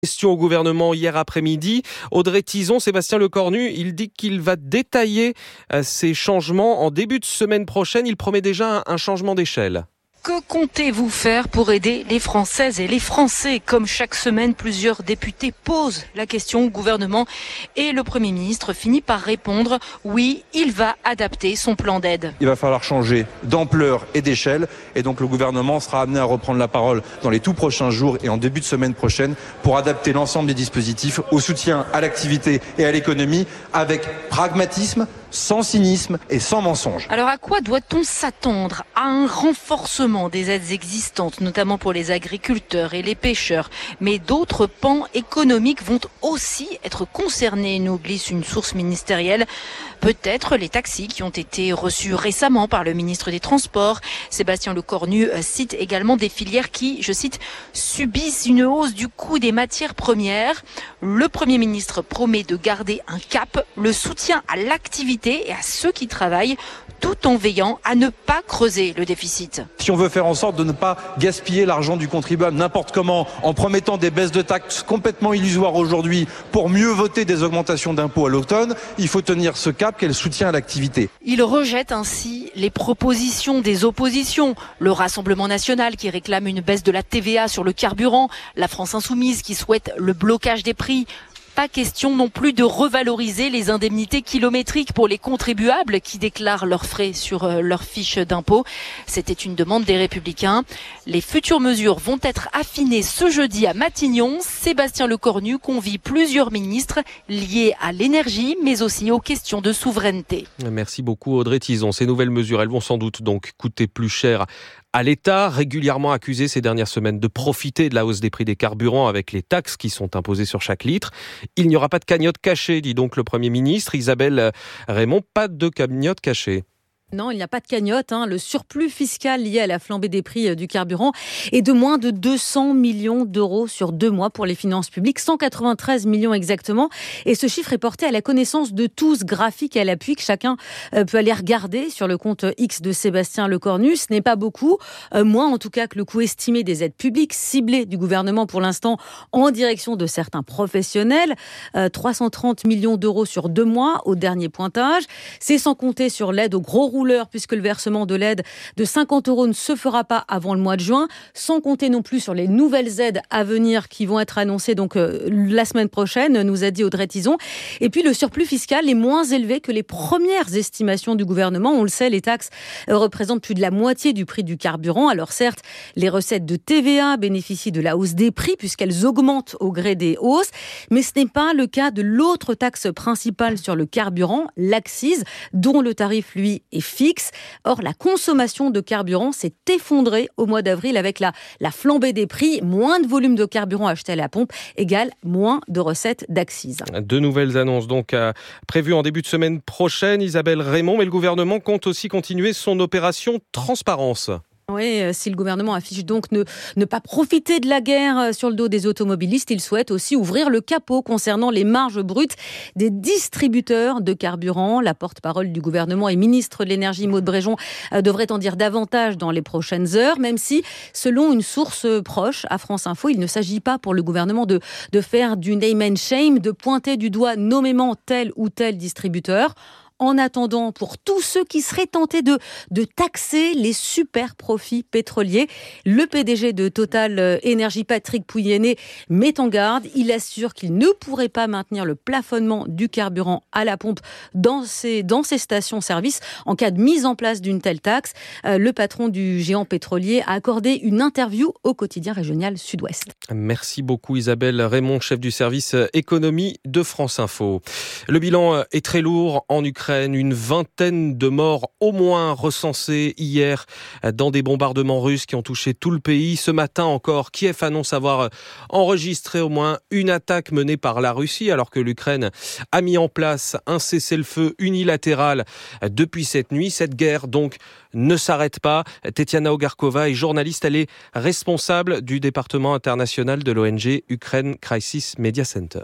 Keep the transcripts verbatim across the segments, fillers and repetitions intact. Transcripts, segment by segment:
Question au gouvernement hier après-midi. Audrey Tizon, Sébastien Lecornu, il dit qu'il va détailler ces changements en début de semaine prochaine. Il promet déjà un changement d'échelle. Que comptez-vous faire pour aider les Françaises et les Français ? Comme chaque semaine, plusieurs députés posent la question au gouvernement et le Premier ministre finit par répondre « Oui, il va adapter son plan d'aide ». Il va falloir changer d'ampleur et d'échelle et donc le gouvernement sera amené à reprendre la parole dans les tout prochains jours et en début de semaine prochaine pour adapter l'ensemble des dispositifs au soutien à l'activité et à l'économie avec pragmatisme, sans cynisme et sans mensonge. Alors à quoi doit-on s'attendre ? À un renforcement des aides existantes, notamment pour les agriculteurs et les pêcheurs. Mais d'autres pans économiques vont aussi être concernés, nous glisse une source ministérielle. Peut-être les taxis qui ont été reçus récemment par le ministre des Transports. Sébastien Lecornu cite également des filières qui, je cite, subissent une hausse du coût des matières premières. Le Premier ministre promet de garder un cap, le soutien à l'activité et à ceux qui travaillent, tout en veillant à ne pas creuser le déficit. Si on veut faire en sorte de ne pas gaspiller l'argent du contribuable n'importe comment, en promettant des baisses de taxes complètement illusoires aujourd'hui pour mieux voter des augmentations d'impôts à l'automne, il faut tenir ce cap qu'est le soutien à l'activité. Il rejette ainsi les propositions des oppositions. Le Rassemblement national qui réclame une baisse de la T V A sur le carburant, la France insoumise qui souhaite le blocage des prix. Pas question non plus de revaloriser les indemnités kilométriques pour les contribuables qui déclarent leurs frais sur leur fiche d'impôt. C'était une demande des Républicains. Les futures mesures vont être affinées ce jeudi à Matignon. Sébastien Lecornu convie plusieurs ministres liés à l'énergie, mais aussi aux questions de souveraineté. Merci beaucoup Audrey Tizon. Ces nouvelles mesures, elles vont sans doute donc coûter plus cher à l'État, régulièrement accusé ces dernières semaines de profiter de la hausse des prix des carburants avec les taxes qui sont imposées sur chaque litre. Il n'y aura pas de cagnotte cachée, dit donc le Premier ministre. Isabelle Raymond, pas de cagnotte cachée. Non, il n'y a pas de cagnotte. Hein. Le surplus fiscal lié à la flambée des prix du carburant est de moins de deux cents millions d'euros sur deux mois pour les finances publiques, cent quatre-vingt-treize millions exactement. Et ce chiffre est porté à la connaissance de tous, graphique à l'appui, que chacun peut aller regarder sur le compte X de Sébastien Lecornu. Ce n'est pas beaucoup, moins en tout cas que le coût estimé des aides publiques ciblées du gouvernement pour l'instant en direction de certains professionnels. trois cent trente millions d'euros sur deux mois au dernier pointage. C'est sans compter sur l'aide aux gros roues puisque le versement de l'aide de cinquante euros ne se fera pas avant le mois de juin, sans compter non plus sur les nouvelles aides à venir qui vont être annoncées donc euh, la semaine prochaine, nous a dit Audrey Tizon. Et puis le surplus fiscal est moins élevé que les premières estimations du gouvernement. On le sait, les taxes euh, représentent plus de la moitié du prix du carburant. Alors certes, les recettes de T V A bénéficient de la hausse des prix puisqu'elles augmentent au gré des hausses, mais ce n'est pas le cas de l'autre taxe principale sur le carburant, l'accise, dont le tarif, lui, est fixe. Or, la consommation de carburant s'est effondrée au mois d'avril avec la, la flambée des prix. Moins de volume de carburant acheté à la pompe égale moins de recettes d'accise. De nouvelles annonces donc euh, prévues en début de semaine prochaine. Isabelle Raymond, mais le gouvernement compte aussi continuer son opération transparence. Oui, si le gouvernement affiche donc ne, ne pas profiter de la guerre sur le dos des automobilistes, il souhaite aussi ouvrir le capot concernant les marges brutes des distributeurs de carburant. La porte-parole du gouvernement et ministre de l'énergie, Maud Bréjon, devrait en dire davantage dans les prochaines heures, même si, selon une source proche à France Info, il ne s'agit pas pour le gouvernement de, de faire du name and shame, de pointer du doigt nommément tel ou tel distributeur. En attendant, pour tous ceux qui seraient tentés de, de taxer les super profits pétroliers, le P D G de Total Énergie, Patrick Pouyanné, met en garde. Il assure qu'il ne pourrait pas maintenir le plafonnement du carburant à la pompe dans ses, dans ses stations-service en cas de mise en place d'une telle taxe. Euh, le patron du géant pétrolier a accordé une interview au quotidien régional Sud-Ouest. Merci beaucoup Isabelle Raymond, chef du service économie de France Info. Le bilan est très lourd en Ukraine. Une vingtaine de morts au moins recensés hier dans des bombardements russes qui ont touché tout le pays. Ce matin encore, Kiev annonce avoir enregistré au moins une attaque menée par la Russie alors que l'Ukraine a mis en place un cessez-le-feu unilatéral depuis cette nuit. Cette guerre donc ne s'arrête pas. Tetiana Ogarkova est journaliste, elle est responsable du département international de l'O N G Ukraine Crisis Media Center.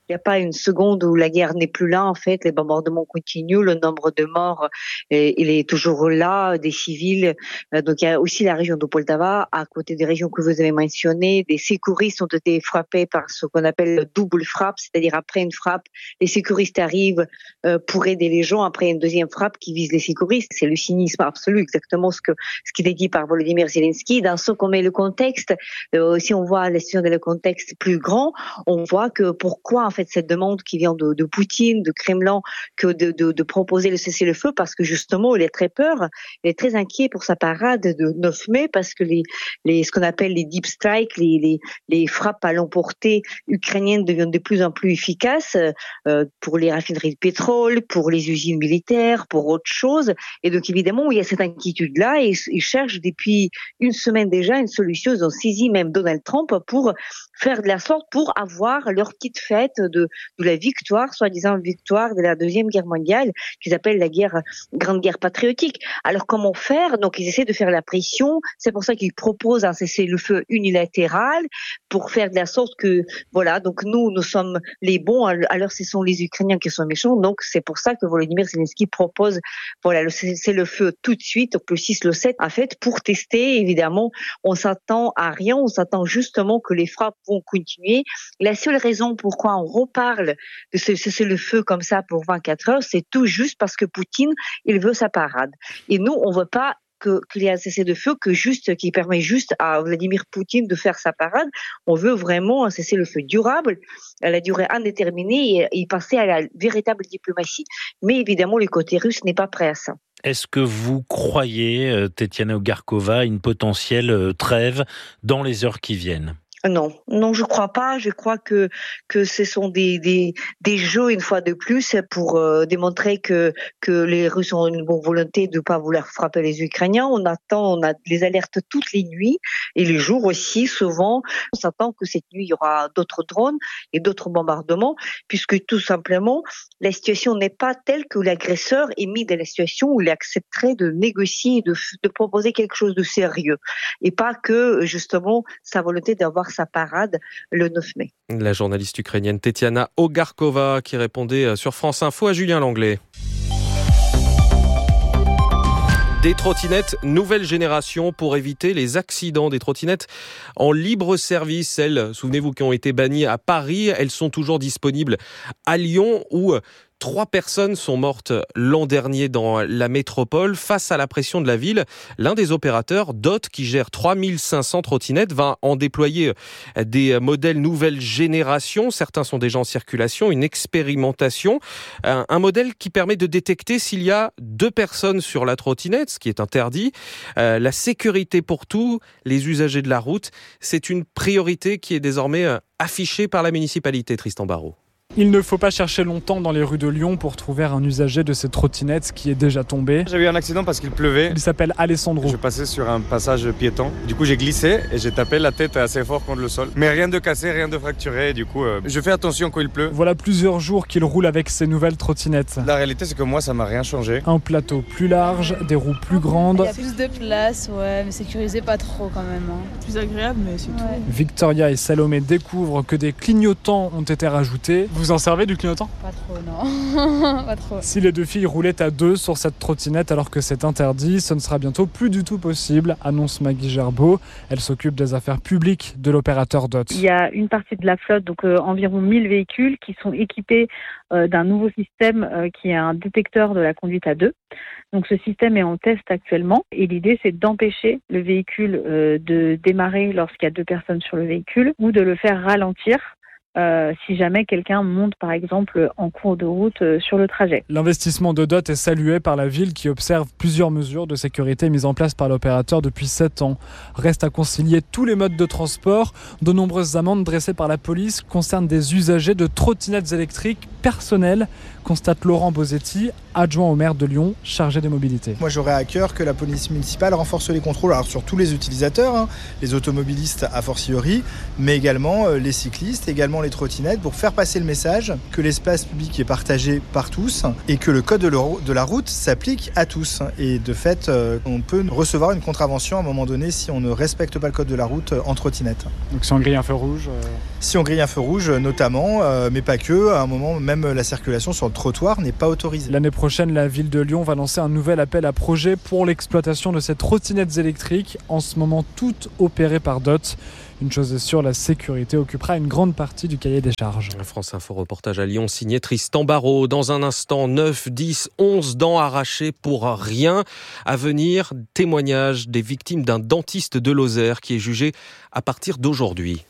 Il n'y a pas une seconde où la guerre n'est plus là, en fait. Les bombardements continuent, le nombre de morts, est, il est toujours là, des civils. Donc, il y a aussi la région de Poltava, à côté des régions que vous avez mentionnées. Des sécuristes ont été frappés par ce qu'on appelle le double frappe, c'est-à-dire après une frappe, les sécuristes arrivent euh, pour aider les gens. Après une deuxième frappe qui vise les sécuristes. C'est le cynisme absolu, exactement ce que ce qui est dit par Volodymyr Zelensky. Dans ce qu'on met le contexte, euh, si on voit la situation dans le contexte plus grand, on voit que pourquoi en fait cette demande qui vient de, de Poutine, de Kremlin, que de, de, de proposer le cessez-le-feu, parce que justement il est très peur, il est très inquiet pour sa parade de neuf mai, parce que les, les ce qu'on appelle les deep strikes, les, les, les frappes à l'emporter ukrainiennes deviennent de plus en plus efficaces euh, pour les raffineries de pétrole, pour les usines militaires, pour autre chose. Et donc évidemment il y a cette inquiétude-là, et ils cherchent depuis une semaine déjà une solution. Ils ont saisi même Donald Trump pour faire de la sorte, pour avoir leur petite fête de, de la victoire, soi-disant victoire de la Deuxième Guerre mondiale, qu'ils appellent la guerre, grande guerre patriotique. Alors comment faire? Donc ils essaient de faire la pression. C'est pour ça qu'ils proposent un cessez-le-feu unilatéral, pour faire de la sorte que, voilà, donc nous, nous sommes les bons, alors ce sont les Ukrainiens qui sont méchants. Donc c'est pour ça que Volodymyr Zelensky propose, voilà, le cessez-le-feu tout de suite, donc le six, le sept, en fait, pour tester. Évidemment, on s'attend à rien, on s'attend justement que les frappes vont continuer. La seule raison pourquoi on reparle de ce cessez-le-feu comme ça pour vingt-quatre heures, c'est tout juste parce que Poutine, il veut sa parade. Et nous, on veut pas que, qu'il y ait un cessez-le-feu que juste, qui permet juste à Vladimir Poutine de faire sa parade. On veut vraiment un cessez-le-feu durable, à la durée indéterminée, et, et passer à la véritable diplomatie. Mais évidemment, le côté russe n'est pas prêt à ça. Est-ce que vous croyez, Tetiana Ogarkova, une potentielle trêve dans les heures qui viennent ? Non, non, je crois pas. Je crois que que ce sont des des des jeux une fois de plus pour euh, démontrer que que les Russes ont une bonne volonté de pas vouloir frapper les Ukrainiens. On attend, on a les alertes toutes les nuits et les jours aussi. Souvent, on s'attend que cette nuit il y aura d'autres drones et d'autres bombardements, puisque tout simplement la situation n'est pas telle que l'agresseur est mis dans la situation où il accepterait de négocier, de de proposer quelque chose de sérieux, et pas que justement sa volonté d'avoir sa parade le neuf mai. La journaliste ukrainienne Tetiana Ogarkova qui répondait sur France Info à Julien Langlais. Des trottinettes nouvelle génération pour éviter les accidents. Des trottinettes en libre service. Celles, souvenez-vous, qui ont été bannies à Paris. Elles sont toujours disponibles à Lyon, où trois personnes sont mortes l'an dernier dans la métropole. Face à la pression de la ville, l'un des opérateurs, D O T, qui gère trois mille cinq cents trottinettes, va en déployer des modèles nouvelle génération. Certains sont déjà en circulation, une expérimentation. Un, un modèle qui permet de détecter s'il y a deux personnes sur la trottinette, ce qui est interdit. Euh, la sécurité pour tous les usagers de la route, c'est une priorité qui est désormais affichée par la municipalité. Tristan Barraud. Il ne faut pas chercher longtemps dans les rues de Lyon pour trouver un usager de cette trottinette qui est déjà tombé. J'ai eu un accident parce qu'il pleuvait. Il s'appelle Alessandro. Je passais sur un passage piéton. Du coup, j'ai glissé et j'ai tapé la tête assez fort contre le sol. Mais rien de cassé, rien de fracturé. Du coup, euh, je fais attention quand il pleut. Voilà plusieurs jours qu'il roule avec ses nouvelles trottinettes. La réalité, c'est que moi, ça m'a rien changé. Un plateau plus large, des roues plus grandes. Il y a plus de place, ouais, mais sécurisé pas trop quand même. Hein. Plus agréable, mais c'est ouais. tout. Victoria et Salomé découvrent que des clignotants ont été rajoutés. Vous en servez du clignotant ? Pas trop, non. Pas trop. Si les deux filles roulaient à deux sur cette trottinette alors que c'est interdit, ce ne sera bientôt plus du tout possible, annonce Maggie Gerbeau. Elle s'occupe des affaires publiques de l'opérateur D O T. Il y a une partie de la flotte, donc euh, environ mille véhicules, qui sont équipés euh, d'un nouveau système euh, qui est un détecteur de la conduite à deux. Donc ce système est en test actuellement et l'idée c'est d'empêcher le véhicule euh, de démarrer lorsqu'il y a deux personnes sur le véhicule ou de le faire ralentir Euh, si jamais quelqu'un monte par exemple en cours de route euh, sur le trajet. L'investissement de D O T est salué par la ville qui observe plusieurs mesures de sécurité mises en place par l'opérateur depuis sept ans. Reste à concilier tous les modes de transport. De nombreuses amendes dressées par la police concernent des usagers de trottinettes électriques personnelles, constate Laurent Bosetti, adjoint au maire de Lyon, chargé des mobilités. Moi, j'aurais à cœur que la police municipale renforce les contrôles alors, sur tous les utilisateurs, hein, les automobilistes a fortiori, mais également euh, les cyclistes, également les trottinettes, pour faire passer le message que l'espace public est partagé par tous et que le code de la route s'applique à tous. Et de fait, euh, on peut recevoir une contravention à un moment donné si on ne respecte pas le code de la route euh, en trottinette. Donc si on grille un feu rouge euh... Si on grille un feu rouge, notamment, euh, mais pas que, à un moment, même la circulation sur le trottoir n'est pas autorisée. L'année prochaine, la ville de Lyon va lancer un nouvel appel à projet pour l'exploitation de ces trottinettes électriques, en ce moment toutes opérées par D O T. Une chose est sûre, la sécurité occupera une grande partie du cahier des charges. France Info reportage à Lyon, signé Tristan Barraud. Dans un instant, neuf, dix, onze dents arrachées pour rien. À venir, témoignage des victimes d'un dentiste de Lozère qui est jugé à partir d'aujourd'hui.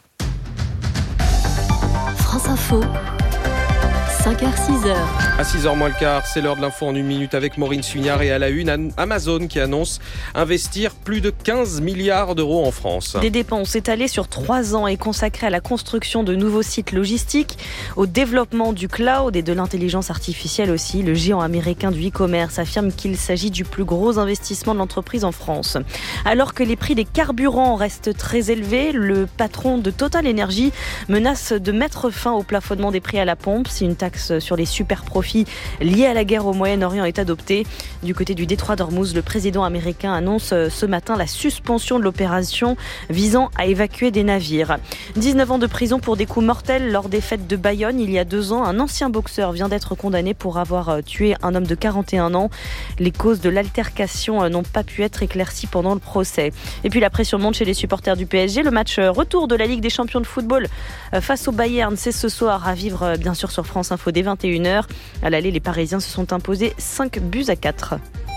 France Info, cinq heures six heures. À six heures moins le quart, c'est l'heure de l'info en une minute avec Maureen Sugnard et à la une, Amazon qui annonce investir plus de quinze milliards d'euros en France. Des dépenses étalées sur trois ans et consacrées à la construction de nouveaux sites logistiques, au développement du cloud et de l'intelligence artificielle aussi. Le géant américain du e-commerce affirme qu'il s'agit du plus gros investissement de l'entreprise en France. Alors que les prix des carburants restent très élevés, le patron de Total Energy menace de mettre fin au plafonnement des prix à la pompe si une taxe sur les super profits liée à la guerre au Moyen-Orient est adoptée. Du côté du détroit d'Ormuz, le président américain annonce ce matin la suspension de l'opération visant à évacuer des navires. dix-neuf ans de prison pour des coups mortels lors des fêtes de Bayonne. Il y a deux ans, un ancien boxeur vient d'être condamné pour avoir tué un homme de quarante et un ans. Les causes de l'altercation n'ont pas pu être éclaircies pendant le procès. Et puis la pression monte chez les supporters du P S G. Le match retour de la Ligue des champions de football face au Bayern, c'est ce soir à vivre bien sûr sur France Info dès vingt et une heures. À l'aller, les Parisiens se sont imposés cinq buts à quatre.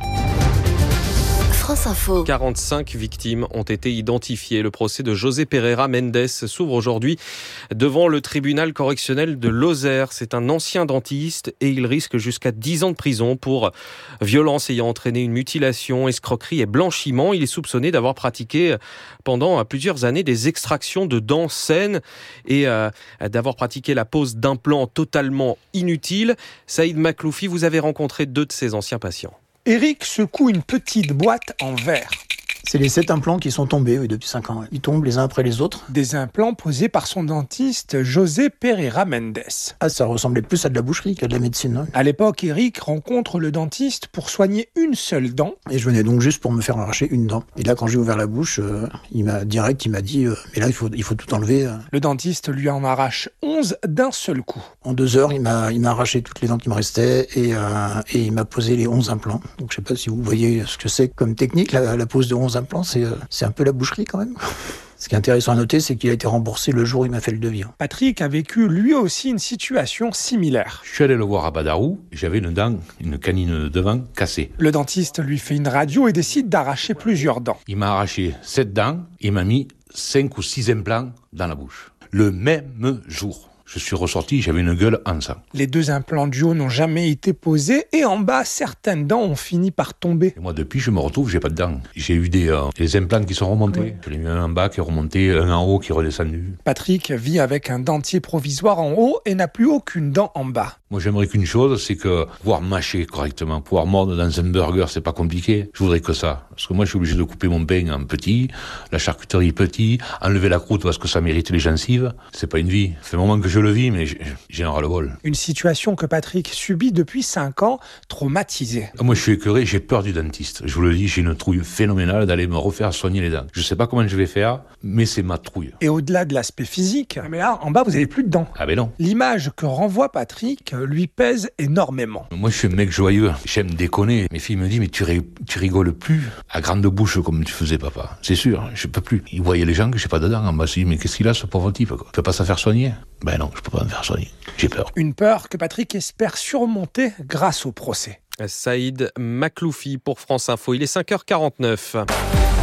France Info. quarante-cinq victimes ont été identifiées. Le procès de José Pereira Mendes s'ouvre aujourd'hui devant le tribunal correctionnel de Lozère. C'est un ancien dentiste et il risque jusqu'à dix ans de prison pour violence ayant entraîné une mutilation, escroquerie et blanchiment. Il est soupçonné d'avoir pratiqué pendant plusieurs années des extractions de dents saines et euh, d'avoir pratiqué la pose d'implants totalement inutiles. Saïd Makloufi, vous avez rencontré deux de ses anciens patients. Eric secoue une petite boîte en verre. C'est les sept implants qui sont tombés oui, depuis cinq ans. Ouais. Ils tombent les uns après les autres. Des implants posés par son dentiste José Pereira Mendes. Ah, ça ressemblait plus à de la boucherie qu'à de la médecine. Hein. À l'époque, Eric rencontre le dentiste pour soigner une seule dent. Et je venais donc juste pour me faire arracher une dent. Et là, quand j'ai ouvert la bouche, euh, il m'a direct, il m'a dit euh, « Mais là, il faut, il faut tout enlever. Euh. » Le dentiste lui en arrache onze d'un seul coup. En deux heures, il m'a, il m'a arraché toutes les dents qui me restaient et, euh, et il m'a posé les onze implants. Donc je sais pas si vous voyez ce que c'est comme technique. La, la pose de onze implants, c'est... Euh, C'est un peu la boucherie quand même. Ce qui est intéressant à noter, c'est qu'il a été remboursé le jour où il m'a fait le devis. Patrick a vécu lui aussi une situation similaire. Je suis allé le voir à Badarou, j'avais une dent, une canine de devant cassée. Le dentiste lui fait une radio et décide d'arracher plusieurs dents. Il m'a arraché sept dents et m'a mis cinq ou six implants dans la bouche. Le même jour. Je suis ressorti, j'avais une gueule en sang. Les deux implants du haut n'ont jamais été posés et en bas, certaines dents ont fini par tomber. Et moi, depuis, je me retrouve, j'ai pas de dents. J'ai eu des, euh, des implants qui sont remontés. Oui. Je l'ai mis un en bas qui est remonté, un en haut qui est redescendu. Patrick vit avec un dentier provisoire en haut et n'a plus aucune dent en bas. Moi, j'aimerais qu'une chose, c'est que pouvoir mâcher correctement, pouvoir mordre dans un burger, c'est pas compliqué. Je voudrais que ça. Parce que moi, je suis obligé de couper mon pain en petit, la charcuterie petit, enlever la croûte parce que ça mérite les gencives. C'est pas une vie. C'est le moment que je le vis, mais j'ai un ras-le-bol. Une situation que Patrick subit depuis cinq ans, traumatisé. Moi, je suis écœuré, j'ai peur du dentiste. Je vous le dis, j'ai une trouille phénoménale d'aller me refaire soigner les dents. Je sais pas comment je vais faire, mais c'est ma trouille. Et au-delà de l'aspect physique, mais là, en bas, vous avez plus de dents. Ah ben non. L'image que renvoie Patrick lui pèse énormément. Moi, je suis un mec joyeux. J'aime déconner. Mes filles me disent, mais tu, ri- tu rigoles plus à grande bouche comme tu faisais, papa. C'est sûr, je peux plus. Ils voyaient les gens que j'ai pas de dents en bas. Ils disent, mais qu'est-ce qu'il a, ce pauvre type, quoi. Il peut pas se faire soigner? Ben non, je peux pas me faire soigner. J'ai peur. Une peur que Patrick espère surmonter grâce au procès. Saïd Makloufi pour France Info. Il est cinq heures quarante-neuf.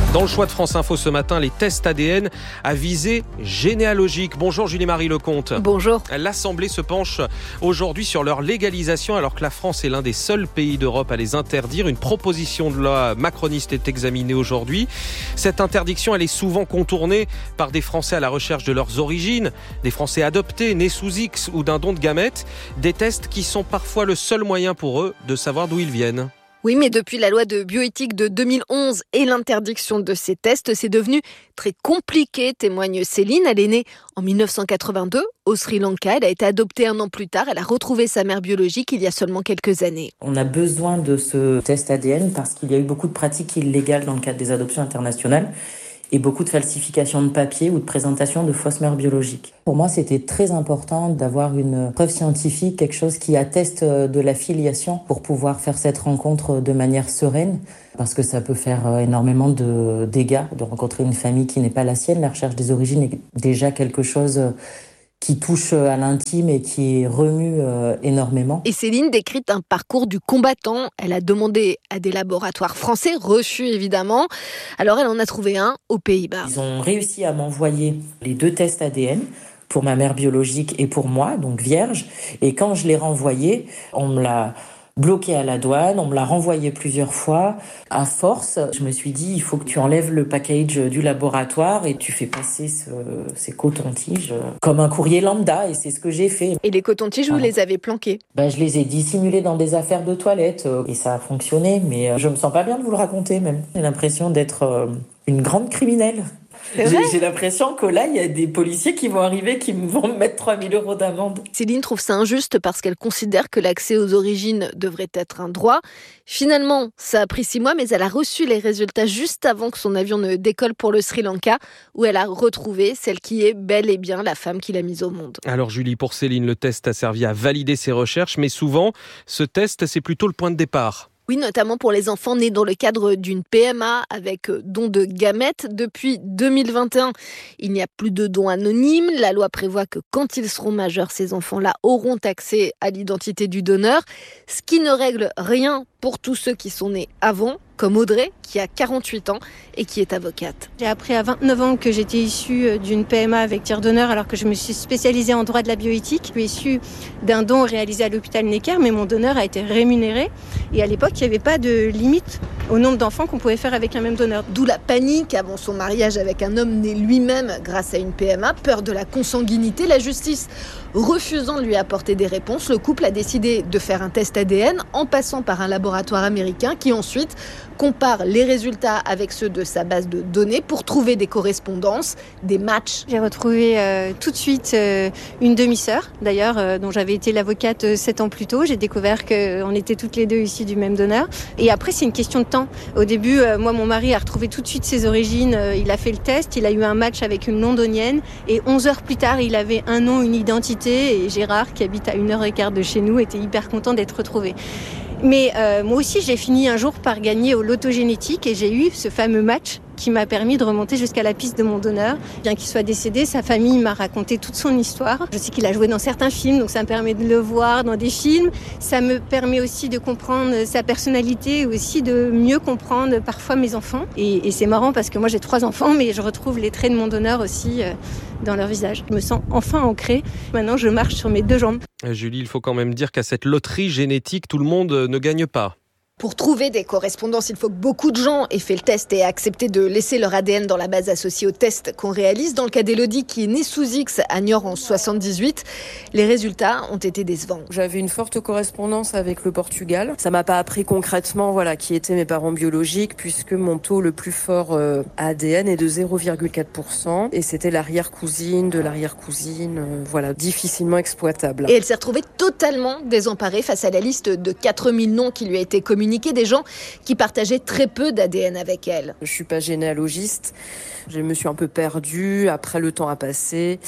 Dans le choix de France Info ce matin, les tests A D N à visée généalogique. Bonjour Julie-Marie Lecomte. Bonjour. L'Assemblée se penche aujourd'hui sur leur légalisation alors que la France est l'un des seuls pays d'Europe à les interdire. Une proposition de loi macroniste est examinée aujourd'hui. Cette interdiction, elle est souvent contournée par des Français à la recherche de leurs origines, des Français adoptés, nés sous X ou d'un don de gamètes. Des tests qui sont parfois le seul moyen pour eux de savoir d'où ils viennent. Oui, mais depuis la loi de bioéthique de deux mille onze et l'interdiction de ces tests, c'est devenu très compliqué, témoigne Céline. Elle est née en dix-neuf cent quatre-vingt-deux au Sri Lanka. Elle a été adoptée un an plus tard. Elle a retrouvé sa mère biologique il y a seulement quelques années. On a besoin de ce test A D N parce qu'il y a eu beaucoup de pratiques illégales dans le cadre des adoptions internationales et beaucoup de falsifications de papier ou de présentation de fausses mères biologiques. Pour moi, c'était très important d'avoir une preuve scientifique, quelque chose qui atteste de la filiation pour pouvoir faire cette rencontre de manière sereine, parce que ça peut faire énormément de dégâts de rencontrer une famille qui n'est pas la sienne. La recherche des origines est déjà quelque chose qui touche à l'intime et qui remue euh, énormément. Et Céline décrit un parcours du combattant. Elle a demandé à des laboratoires français, reçus évidemment. Alors elle en a trouvé un aux Pays-Bas. Ils ont réussi à m'envoyer les deux tests A D N pour ma mère biologique et pour moi, donc vierge. Et quand je l'ai renvoyé, on me l'a bloqué à la douane, on me l'a renvoyé plusieurs fois. À force, je me suis dit, il faut que tu enlèves le package du laboratoire et tu fais passer ce, ces cotons-tiges comme un courrier lambda, et c'est ce que j'ai fait. Et les cotons-tiges, vous ah. les avez planqués ? Ben, je les ai dissimulés dans des affaires de toilette et ça a fonctionné, mais je me sens pas bien de vous le raconter même. J'ai l'impression d'être une grande criminelle. J'ai, j'ai l'impression que là, il y a des policiers qui vont arriver, qui vont me mettre trois mille euros d'amende. Céline trouve ça injuste parce qu'elle considère que l'accès aux origines devrait être un droit. Finalement, ça a pris six mois, mais elle a reçu les résultats juste avant que son avion ne décolle pour le Sri Lanka, où elle a retrouvé celle qui est bel et bien la femme qui l'a mise au monde. Alors Julie, pour Céline, le test a servi à valider ses recherches, mais souvent, ce test, c'est plutôt le point de départ. Oui, notamment pour les enfants nés dans le cadre d'une P M A avec don de gamètes. Depuis deux mille vingt et un, il n'y a plus de dons anonymes. La loi prévoit que quand ils seront majeurs, ces enfants-là auront accès à l'identité du donneur, ce qui ne règle rien pour tous ceux qui sont nés avant, comme Audrey, qui a quarante-huit ans et qui est avocate. J'ai appris à vingt-neuf ans que j'étais issue d'une P M A avec tiers donneur alors que je me suis spécialisée en droit de la bioéthique. Je suis issue d'un don réalisé à l'hôpital Necker, mais mon donneur a été rémunéré. Et à l'époque, il n'y avait pas de limite au nombre d'enfants qu'on pouvait faire avec un même donneur. D'où la panique avant son mariage avec un homme né lui-même grâce à une P M A, peur de la consanguinité. La justice refusant de lui apporter des réponses, le couple a décidé de faire un test A D N en passant par un laboratoire américain qui ensuite compare les résultats avec ceux de sa base de données pour trouver des correspondances, des matchs. J'ai retrouvé euh, tout de suite euh, une demi-sœur, d'ailleurs, euh, dont j'avais été l'avocate euh, sept ans plus tôt. J'ai découvert qu'on était toutes les deux issues du même donneur. Et après, c'est une question de temps. Au début, euh, moi, mon mari a retrouvé tout de suite ses origines. Euh, il a fait le test, il a eu un match avec une londonienne. Et onze heures plus tard, il avait un nom, une identité. Et Gérard, qui habite à une heure et quart de chez nous, était hyper content d'être retrouvé. Mais euh, moi aussi, j'ai fini un jour par gagner au loto génétique et j'ai eu ce fameux match qui m'a permis de remonter jusqu'à la piste de mon donneur. Bien qu'il soit décédé, sa famille m'a raconté toute son histoire. Je sais qu'il a joué dans certains films, donc ça me permet de le voir dans des films. Ça me permet aussi de comprendre sa personnalité, aussi de mieux comprendre parfois mes enfants. Et, et c'est marrant parce que moi j'ai trois enfants, mais je retrouve les traits de mon donneur aussi euh, dans leur visage. Je me sens enfin ancrée. Maintenant, je marche sur mes deux jambes. Julie, il faut quand même dire qu'à cette loterie génétique, tout le monde ne gagne pas. Pour trouver des correspondances, il faut que beaucoup de gens aient fait le test et aient accepté de laisser leur A D N dans la base associée au test qu'on réalise. Dans le cas d'Élodie, qui est née sous X à Niort en soixante-dix-huit, les résultats ont été décevants. J'avais une forte correspondance avec le Portugal. Ça m'a pas appris concrètement, voilà, qui étaient mes parents biologiques, puisque mon taux le plus fort euh, A D N est de zéro virgule quatre pour cent. Et c'était l'arrière-cousine de l'arrière-cousine, euh, voilà, difficilement exploitable. Et elle s'est retrouvée totalement désemparée face à la liste de quatre mille noms qui lui a été communiquée. Des gens qui partageaient très peu d'A D N avec elle. Je suis pas généalogiste. Je me suis un peu perdue. Après, le temps a passé.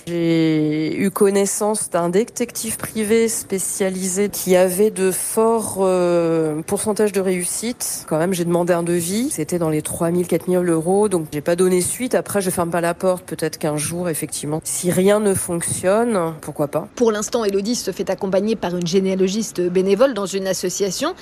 J'ai eu connaissance d'un détective privé spécialisé qui avait de forts euh, pourcentages de réussite. Quand même, j'ai demandé un devis. C'était dans les trois mille, quatre mille euros. Donc, j'ai pas donné suite. Après, je ferme pas la porte. Peut-être qu'un jour, effectivement, si rien ne fonctionne, pourquoi pas. Pour l'instant, Élodie se fait accompagner par une généalogiste bénévole dans une association. Elle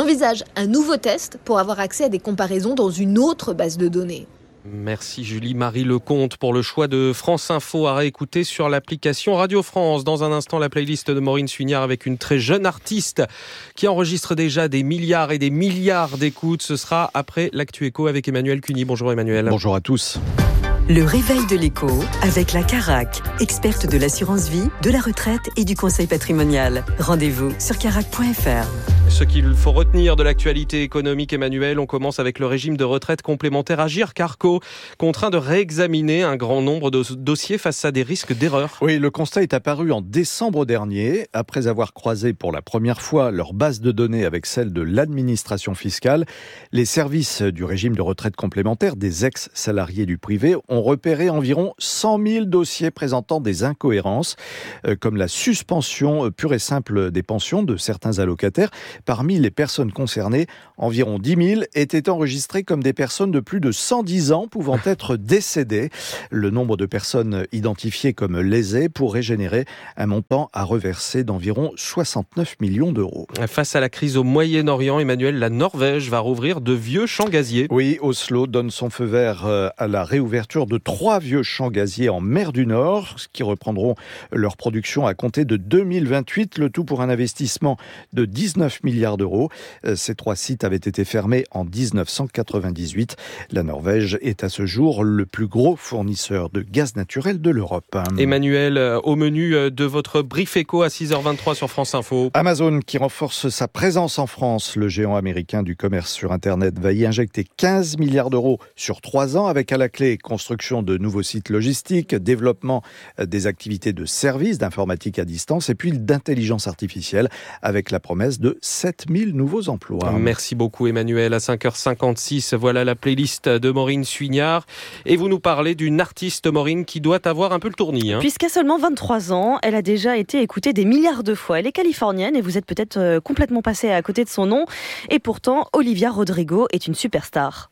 envisage un nouveau test pour avoir accès à des comparaisons dans une autre base de données. Merci Julie-Marie Lecomte pour le choix de France Info à réécouter sur l'application Radio France. Dans un instant, la playlist de Maureen Suignard avec une très jeune artiste qui enregistre déjà des milliards et des milliards d'écoutes. Ce sera après l'Actu Éco avec Emmanuel Cuny. Bonjour Emmanuel. Bonjour à tous. Le réveil de l'écho avec la Carac, experte de l'assurance vie, de la retraite et du conseil patrimonial. Rendez-vous sur carac point f r. Ce qu'il faut retenir de l'actualité économique, Emmanuel, on commence avec le régime de retraite complémentaire Agirc Arrco, contraint de réexaminer un grand nombre de dossiers face à des risques d'erreur. Oui, le constat est apparu en décembre dernier, après avoir croisé pour la première fois leur base de données avec celle de l'administration fiscale. Les services du régime de retraite complémentaire des ex-salariés du privé ont repéré environ cent mille dossiers présentant des incohérences, euh, comme la suspension pure et simple des pensions de certains allocataires. Parmi les personnes concernées, environ dix mille étaient enregistrées comme des personnes de plus de cent dix ans pouvant être décédées. Le nombre de personnes identifiées comme lésées pourrait générer un montant à reverser d'environ soixante-neuf millions d'euros. Face à la crise au Moyen-Orient, Emmanuel, la Norvège va rouvrir de vieux champs gaziers. Oui, Oslo donne son feu vert à la réouverture de trois vieux champs gaziers en mer du Nord, qui reprendront leur production à compter de deux mille vingt-huit, le tout pour un investissement de dix-neuf milliards d'euros. Ces trois sites avaient été fermés en dix-neuf cent quatre-vingt-dix-huit. La Norvège est à ce jour le plus gros fournisseur de gaz naturel de l'Europe. Emmanuel, au menu de votre brief éco à six heures vingt-trois sur France Info. Amazon qui renforce sa présence en France. Le géant américain du commerce sur Internet va y injecter quinze milliards d'euros sur trois ans, avec à la clé construction de nouveaux sites logistiques, développement des activités de services d'informatique à distance et puis d'intelligence artificielle, avec la promesse de sept mille nouveaux emplois. Merci beaucoup Emmanuel. À cinq heures cinquante-six, voilà la playlist de Maureen Suignard. Et vous nous parlez d'une artiste, Maureen, qui doit avoir un peu le tournis. Hein. Puisqu'à seulement vingt-trois ans, elle a déjà été écoutée des milliards de fois. Elle est californienne et vous êtes peut-être complètement passé à côté de son nom. Et pourtant, Olivia Rodrigo est une superstar.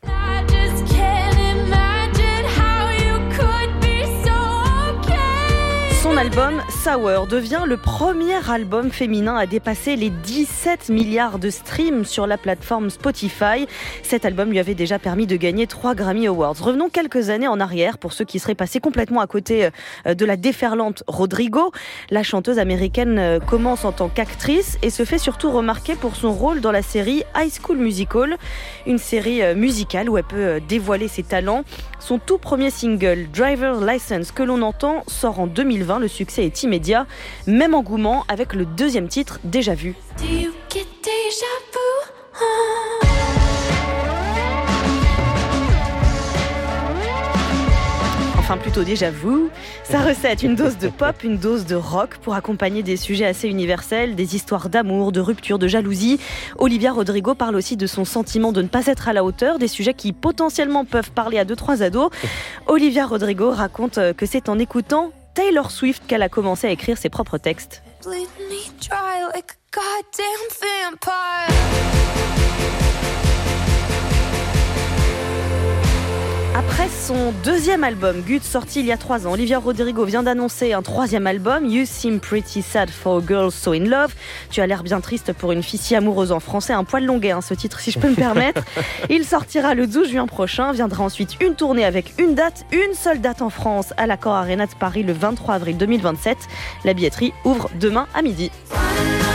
Son album Sour devient le premier album féminin à dépasser les dix-sept milliards de streams sur la plateforme Spotify. Cet album lui avait déjà permis de gagner trois Grammy Awards. Revenons quelques années en arrière pour ceux qui seraient passés complètement à côté de la déferlante Rodrigo. La chanteuse américaine commence en tant qu'actrice et se fait surtout remarquer pour son rôle dans la série High School Musical, une série musicale où elle peut dévoiler ses talents. Son tout premier single, Driver's License, que l'on entend, sort en deux mille vingt. Le succès est immédiat. Même engouement avec le deuxième titre, Déjà Vu. Do you get déjà vu? Oh. Enfin plutôt déjà vu. Sa recette, une dose de pop, une dose de rock pour accompagner des sujets assez universels, des histoires d'amour, de rupture, de jalousie. Olivia Rodrigo parle aussi de son sentiment de ne pas être à la hauteur, des sujets qui potentiellement peuvent parler à deux trois ados. Olivia Rodrigo raconte que c'est en écoutant Taylor Swift qu'elle a commencé à écrire ses propres textes. Après son deuxième album, Good, sorti il y a trois ans, Olivia Rodrigo vient d'annoncer un troisième album, You Seem Pretty Sad for a Girl So In Love. Tu as l'air bien triste pour une fille si amoureuse en français, un poil longuet hein, ce titre si je peux me permettre. Il sortira le douze juin prochain, viendra ensuite une tournée avec une date, une seule date en France à l'Accor Arena de Paris le vingt-trois avril deux mille vingt-sept. La billetterie ouvre demain à midi.